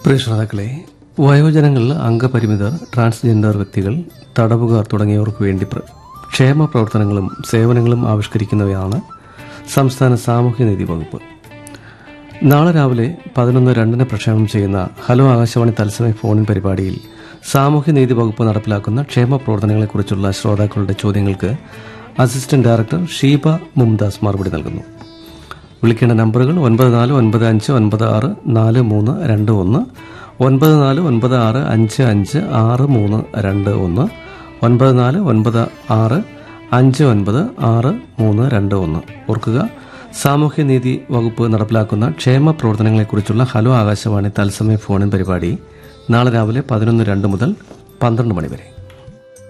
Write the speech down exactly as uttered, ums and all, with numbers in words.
പ്രിയ ശ്രോതാക്കളെ, വയോജനങ്ങൾ, അംഗപരിമിതർ, ട്രാൻസ്ജെൻഡർ വ്യക്തികൾ, തടവുകാർ തുടങ്ങിയവർക്ക് വേണ്ടി ക്ഷേമ പ്രവർത്തനങ്ങളും സേവനങ്ങളും ആവിഷ്കരിക്കുന്നവയാണ് സംസ്ഥാന സാമൂഹ്യനീതി വകുപ്പ്. നാളെ രാവിലെ പതിനൊന്ന് രണ്ടിന് പ്രക്ഷേപണം ചെയ്യുന്ന ഹലോ ആകാശവാണി തത്സമയ ഫോണിൻ പരിപാടിയിൽ സാമൂഹ്യനീതി വകുപ്പ് നടപ്പിലാക്കുന്ന ക്ഷേമ പ്രവർത്തനങ്ങളെക്കുറിച്ചുള്ള ശ്രോതാക്കളുടെ ചോദ്യങ്ങൾക്ക് അസിസ്റ്റന്റ് ഡയറക്ടർ ഷീബ മുംതാസ് മറുപടി നൽകുന്നു. വിളിക്കേണ്ട നമ്പറുകൾ ഒൻപത് നാല് ഒൻപത് അഞ്ച് ഒൻപത് ആറ് നാല് മൂന്ന് രണ്ട് ഒന്ന്, ഒൻപത് നാല് ഒൻപത് ആറ് അഞ്ച് അഞ്ച് ആറ് മൂന്ന് രണ്ട് ഒന്ന്, ഒൻപത് നാല് ഒൻപത് ആറ് അഞ്ച് ഒൻപത് ആറ് മൂന്ന് രണ്ട് ഒന്ന്. ഓർക്കുക, സാമൂഹ്യനീതി വകുപ്പ് നടപ്പിലാക്കുന്ന ക്ഷേമ പ്രവർത്തനങ്ങളെക്കുറിച്ചുള്ള ഹലോ ആകാശവാണി തത്സമയ ഫോണിൻ പരിപാടി നാളെ രാവിലെ പതിനൊന്ന് രണ്ട് മുതൽ പന്ത്രണ്ട് മണി വരെ.